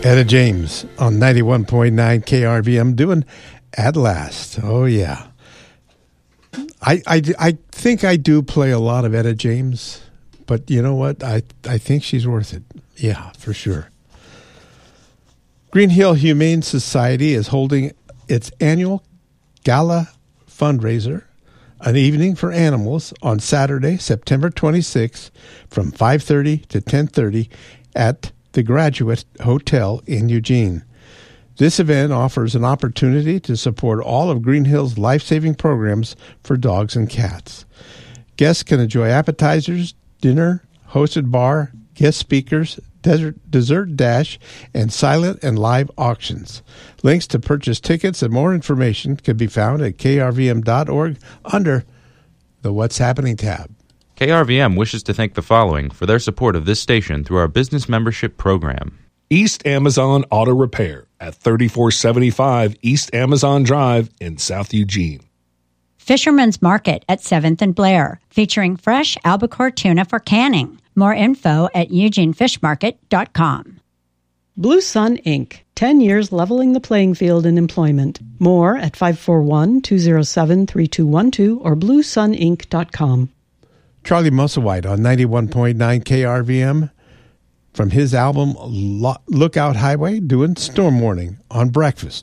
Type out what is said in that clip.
Etta James on 91.9 KRVM doing At Last. Oh, yeah. I think I do play a lot of Etta James, but you know what? I think she's worth it. Yeah, for sure. Green Hill Humane Society is holding its annual gala fundraiser, an evening for animals, on Saturday, September 26th from 5:30 to 10:30 at the Graduate Hotel in Eugene. This event offers an opportunity to support all of Green Hill's life-saving programs for dogs and cats. Guests can enjoy appetizers, dinner, hosted bar, guest speakers, dessert dash, and silent and live auctions. Links to purchase tickets and more information can be found at krvm.org under the What's Happening tab. KRVM wishes to thank the following for their support of this station through our business membership program. East Amazon Auto Repair at 3475 East Amazon Drive in South Eugene. Fisherman's Market at 7th and Blair, featuring fresh albacore tuna for canning. More info at eugenefishmarket.com. Blue Sun Inc., 10 years leveling the playing field in employment. More at 541-207-3212 or bluesuninc.com. Charlie Musselwhite on 91.9 KRVM from his album Lookout Highway doing Storm Warning on Breakfast